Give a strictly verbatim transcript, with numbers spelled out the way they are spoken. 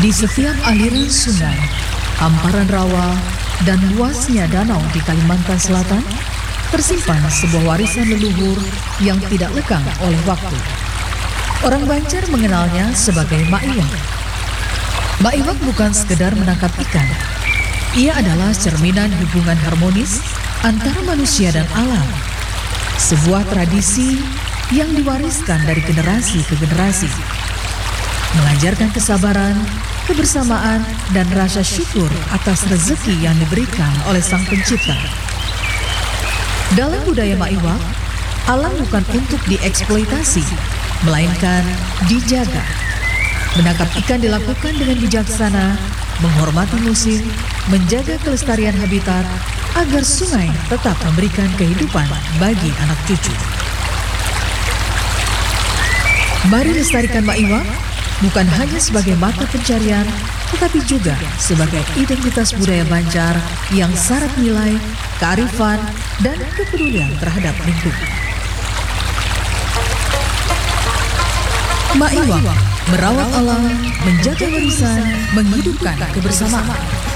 Di setiap aliran sungai, hamparan rawa, dan luasnya danau di Kalimantan Selatan, tersimpan sebuah warisan leluhur yang tidak lekang oleh waktu. Orang Banjar mengenalnya sebagai Mak Iwak. Mak Iwak bukan sekedar menangkap ikan. Ia adalah cerminan hubungan harmonis antara manusia dan alam. Sebuah tradisi yang diwariskan dari generasi ke generasi, mengajarkan kesabaran, kebersamaan, dan rasa syukur atas rezeki yang diberikan oleh Sang Pencipta. Dalam budaya Mak Iwak, alam bukan untuk dieksploitasi, melainkan dijaga. Menangkap ikan dilakukan dengan bijaksana, menghormati musim, menjaga kelestarian habitat, agar sungai tetap memberikan kehidupan bagi anak cucu. Mari lestarikan Mak Iwak, bukan hanya sebagai mata pencarian, tetapi juga sebagai identitas budaya Banjar yang syarat nilai, kearifan, dan kepedulian terhadap lingkungan. Mak Iwak merawat alam, menjaga warisan, menghidupkan kebersamaan.